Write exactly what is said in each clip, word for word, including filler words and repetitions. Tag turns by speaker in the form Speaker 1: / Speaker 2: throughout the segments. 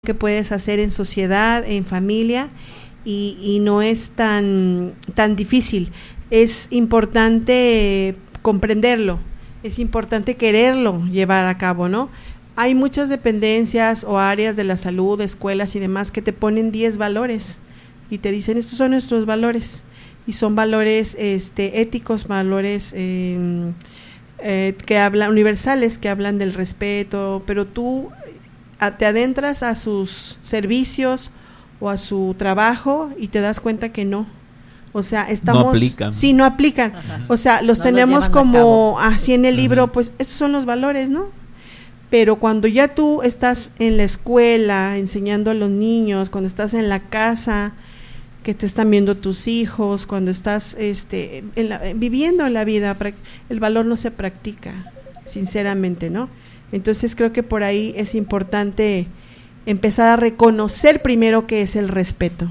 Speaker 1: que puedes hacer en sociedad, en familia, y, y no es tan, tan difícil. Es importante comprenderlo, es importante quererlo llevar a cabo, ¿no? Hay muchas dependencias o áreas de la salud, escuelas y demás que te ponen diez valores y te dicen, estos son nuestros valores, y son valores este, éticos, valores eh, eh, que hablan, universales, que hablan del respeto, pero tú te adentras a sus servicios o a su trabajo y te das cuenta que no, o sea, estamos,
Speaker 2: no aplican.
Speaker 1: sí, no aplican, ajá. O sea, los no tenemos los como así en el libro, uh-huh. Pues esos son los valores, ¿no? Pero cuando ya tú estás en la escuela enseñando a los niños, cuando estás en la casa, que te están viendo tus hijos, cuando estás este, en la, viviendo en la vida, el valor no se practica, sinceramente, ¿no? Entonces creo que por ahí es importante empezar a reconocer primero qué es el respeto.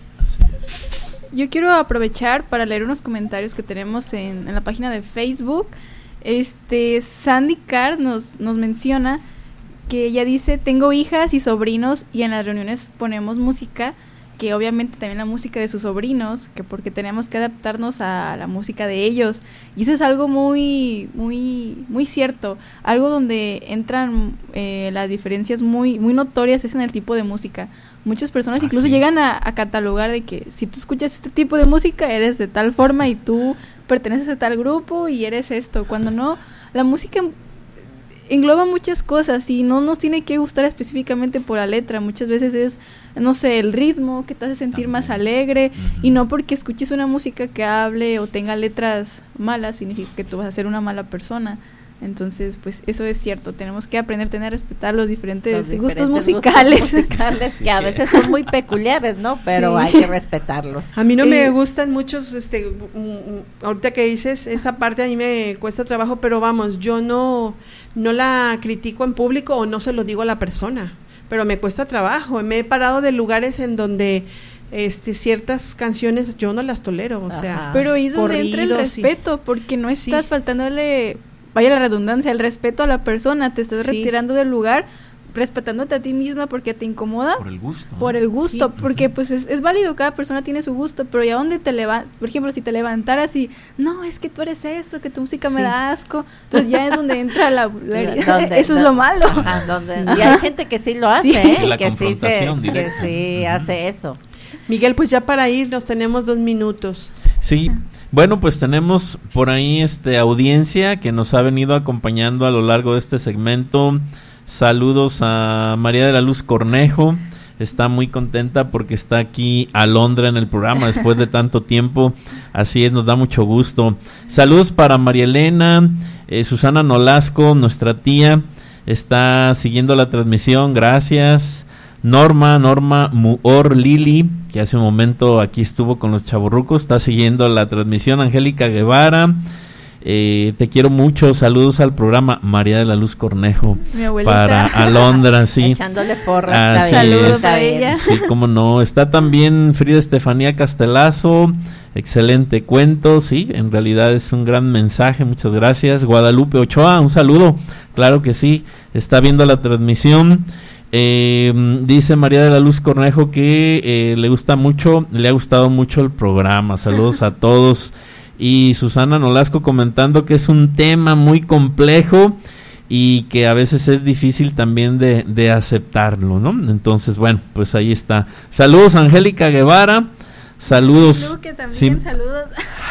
Speaker 3: Yo quiero aprovechar para leer unos comentarios que tenemos en, en la página de Facebook. Este Sandy Carr nos, nos menciona que ella dice, tengo hijas y sobrinos y en las reuniones ponemos música, que obviamente también la música de sus sobrinos, que porque tenemos que adaptarnos a la música de ellos, y eso es algo muy muy muy cierto, algo donde entran eh, las diferencias muy muy notorias es en el tipo de música. Muchas personas ah, incluso sí. llegan a, a catalogar de que si tú escuchas este tipo de música eres de tal forma y tú perteneces a tal grupo y eres esto, cuando no, la música engloba muchas cosas y no nos tiene que gustar específicamente por la letra. Muchas veces es, no sé, el ritmo que te hace sentir también más alegre, uh-huh. Y no porque escuches una música que hable o tenga letras malas significa que tú vas a ser una mala persona. Entonces, pues eso es cierto, tenemos que aprender a tener, respetar los diferentes, los diferentes gustos musicales,
Speaker 4: gustos musicales que a veces son muy peculiares, ¿no? Pero sí. Hay que respetarlos.
Speaker 1: A mí no eh, me gustan muchos, este, um, ahorita que dices esa parte a mí me cuesta trabajo, pero vamos, yo no, no la critico en público o no se lo digo a la persona, pero me cuesta trabajo. Me he parado de lugares en donde este ciertas canciones yo no las tolero, o Ajá. sea,
Speaker 3: pero ahí es donde entra el respeto, y, porque no estás sí. faltándole, vaya la redundancia, el respeto a la persona, te estás sí. retirando del lugar, respetándote a ti misma porque te incomoda.
Speaker 2: Por el gusto.
Speaker 3: Por el gusto, sí. porque pues es, es válido, cada persona tiene su gusto, pero ya donde te levantas, por ejemplo, si te levantaras y, no, es que tú eres esto, que tu música sí. me da asco, entonces ya es donde entra la, la
Speaker 4: donde,
Speaker 3: eso es lo malo.
Speaker 4: Ajá, donde, y hay gente que sí lo hace, sí. ¿eh?
Speaker 2: La
Speaker 4: que sí, se, que sí
Speaker 2: uh-huh.
Speaker 4: hace eso.
Speaker 1: Miguel, pues ya para irnos tenemos dos minutos.
Speaker 2: Sí, bueno, pues tenemos por ahí este audiencia que nos ha venido acompañando a lo largo de este segmento. Saludos a María de la Luz Cornejo, está muy contenta porque está aquí Alondra en el programa después de tanto tiempo, así es, nos da mucho gusto. Saludos para María Elena, eh, Susana Nolasco, nuestra tía, está siguiendo la transmisión, gracias. Norma, Norma Muor Lili, que hace un momento aquí estuvo con los chavorrucos, está siguiendo la transmisión. Angélica Guevara, eh, te quiero mucho, saludos al programa. María de la Luz Cornejo,
Speaker 3: mi abuelita.
Speaker 2: Para Alondra, sí.
Speaker 4: Echándole porras,
Speaker 3: saludos a ella.
Speaker 2: Sí, cómo no, está también Frida Estefanía Castelazo, excelente cuento, sí, en realidad es un gran mensaje, muchas gracias. Guadalupe Ochoa, un saludo, claro que sí, está viendo la transmisión. Eh, dice María de la Luz Cornejo que eh, le gusta mucho, le ha gustado mucho el programa, saludos a todos. Y Susana Nolasco comentando que es un tema muy complejo y que a veces es difícil también de, de aceptarlo, ¿no? Entonces, bueno, pues ahí está. Saludos Angélica Guevara, saludos.
Speaker 3: Luque también, sí. Saludos.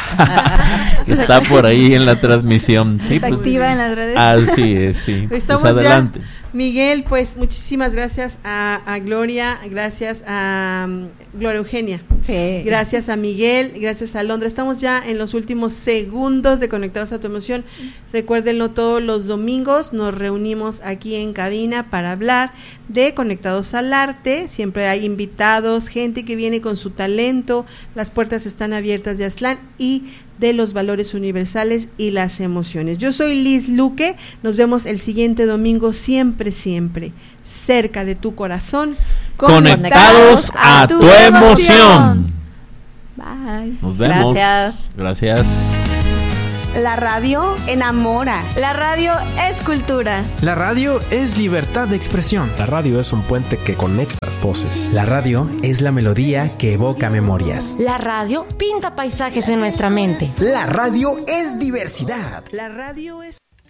Speaker 2: Que está por ahí en la transmisión. Sí,
Speaker 3: está
Speaker 2: pues,
Speaker 3: activa en las redes.
Speaker 2: Así es, sí.
Speaker 1: Estamos
Speaker 2: pues adelante.
Speaker 1: Ya. Miguel, pues muchísimas gracias a, a Gloria, gracias a um, Gloria Eugenia,
Speaker 4: sí.
Speaker 1: Gracias a Miguel, gracias a Londra. Estamos ya en los últimos segundos de Conectados a tu Emoción. Recuérdenlo, todos los domingos nos reunimos aquí en cabina para hablar de Conectados al Arte. Siempre hay invitados, gente que viene con su talento. Las puertas están abiertas de Aztlán y de los valores universales y las emociones. Yo soy Liz Luque, nos vemos el siguiente domingo, siempre, siempre, cerca de tu corazón,
Speaker 2: conectados a, a tu emoción.
Speaker 3: Bye.
Speaker 2: Nos vemos.
Speaker 4: Gracias.
Speaker 2: Gracias.
Speaker 5: La radio enamora.
Speaker 6: La radio es cultura.
Speaker 7: La radio es libertad de expresión.
Speaker 8: La radio es un puente que conecta voces.
Speaker 9: La radio es la melodía que evoca memorias.
Speaker 6: La radio pinta paisajes en nuestra mente.
Speaker 10: La radio es diversidad.
Speaker 1: La radio es...